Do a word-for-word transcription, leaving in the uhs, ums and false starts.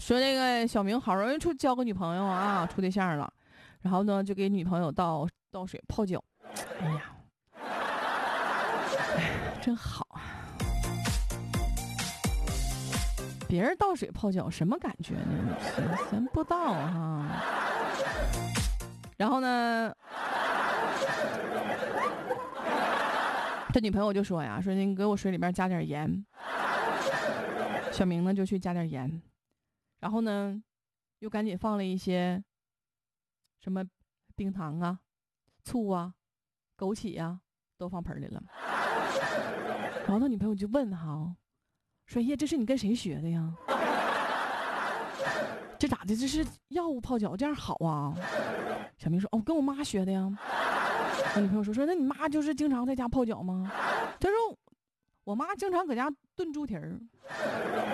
说那个小明好容易处交个女朋友啊，处对象了，然后呢就给女朋友倒倒水泡脚。哎呀，哎，真好啊！别人倒水泡脚什么感觉呢？咱不知道哈。然后呢，他女朋友就说呀，说你给我水里边加点盐。小明呢就去加点盐，然后呢又赶紧放了一些什么冰糖啊、醋啊、枸杞啊都放盆里了。然后他女朋友就问哈，说耶，这是你跟谁学的呀？这咋的？这是药物泡脚，这样好啊？小明说哦，跟我妈学的呀。我女朋友说说那你妈就是经常在家泡脚吗？他说我妈经常搁家炖猪蹄儿。